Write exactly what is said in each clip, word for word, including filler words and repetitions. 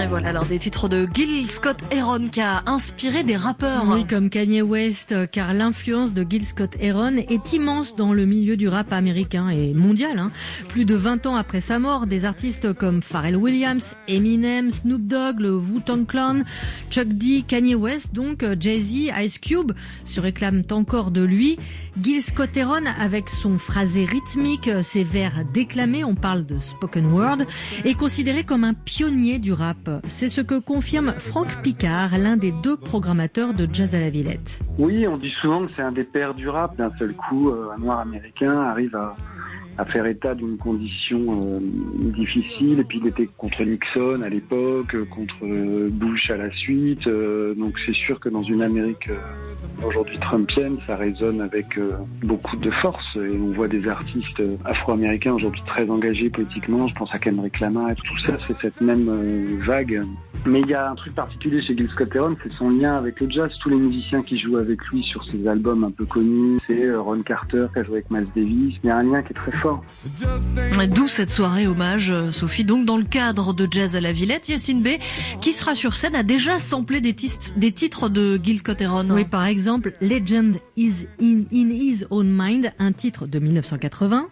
voilà alors des titres de Gil Scott-Heron qui a inspiré des rappeurs. Oui, comme Kanye West, car l'influence de Gil Scott-Heron est immense dans le milieu du rap américain et mondial. Hein. Plus de vingt ans après sa mort, des artistes comme Pharrell Williams, Eminem, Snoop Dogg, le Wu-Tang Clan, Chuck D, Kanye West, donc Jay-Z, Ice Cube se réclament encore de lui. Gil Scott-Heron, avec son phrasé rythmique, ses vers déclamés, on parle de spoken word, est considéré comme un pionnier du rap. C'est ce que confirme Franck Picard, l'un des deux programmateurs de Jazz à la Villette. Oui, on dit souvent que c'est un des pères du rap. D'un seul coup, un noir américain arrive à, à faire état d'une condition euh, difficile. Et puis il était contre Nixon à l'époque, contre Bush à la suite. Euh, donc c'est sûr que dans une Amérique euh, aujourd'hui trumpienne, ça résonne avec euh, beaucoup de force. Et on voit des artistes afro-américains aujourd'hui très engagés politiquement. Je pense à Kendrick Lamar. Tout ça, c'est cette même euh, vague. Mais il y a un truc particulier chez Gil Scott-Heron, c'est son lien avec le jazz. Tous les musiciens qui jouent avec lui sur ses albums un peu connus, c'est Ron Carter qui a joué avec Miles Davis. Il y a un lien qui est très fort. D'où cette soirée hommage, Sophie. Donc dans le cadre de Jazz à la Villette, Yacine B, qui sera sur scène, a déjà samplé des, tis- des titres de Gil Scott-Heron. Oui, par exemple, Legend is in, in His Own Mind, un titre de dix-neuf cent quatre-vingts.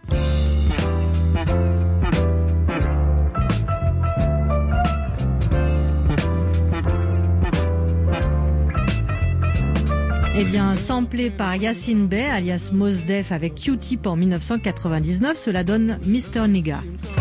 Eh bien, samplé par Yacine Bey, alias Mos Def, avec Q-Tip en dix-neuf cent quatre-vingt-dix-neuf, cela donne mister Nigga.